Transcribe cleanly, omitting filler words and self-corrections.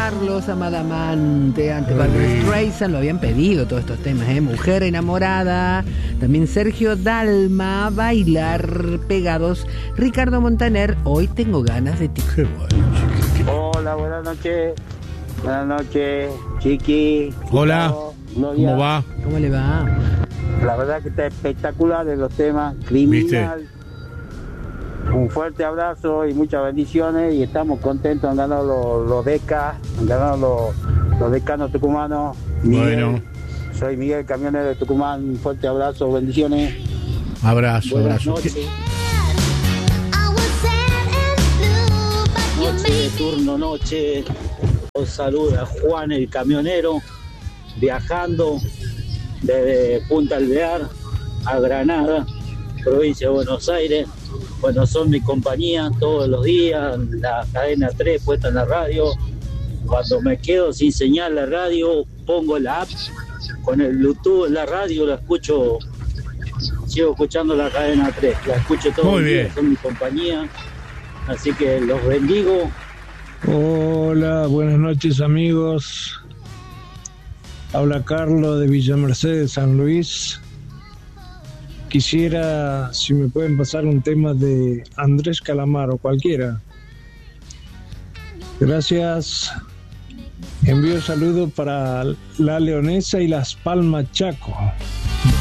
Carlos, amada amante. Antes Barbra Streisand lo habían pedido todos estos temas, Mujer enamorada. También Sergio Dalma, Bailar pegados. Ricardo Montaner, Hoy tengo ganas de ti. Qué bueno. Hola, buenas noches. Buenas noches, Chiqui. Hola, Gloria. ¿cómo va? ¿Cómo le va? La verdad que está espectacular en los temas. Criminal. ¿Viste? Un fuerte abrazo y muchas bendiciones. Y estamos contentos, han ganado los DECA, han ganado los decanos tucumanos. Bueno. Soy Miguel, camionero de Tucumán. Un fuerte abrazo, bendiciones. Abrazo, Buenas abrazo. noches. Noche de turno, noche. Os saluda Juan el camionero, viajando desde Punta Alvear a Granada, provincia de Buenos Aires. Bueno, son mi compañía todos los días, la cadena 3 puesta en la radio. Cuando me quedo sin señal la radio, pongo la app con el Bluetooth en la radio, la escucho, sigo escuchando la cadena 3, la escucho todos los días, son mi compañía. Así que los bendigo. Hola, buenas noches amigos. Habla Carlos de Villa Mercedes, San Luis. Quisiera, si me pueden pasar un tema de Andrés Calamaro, cualquiera. Gracias. Envío saludos para La Leonesa y Las Palmas Chaco.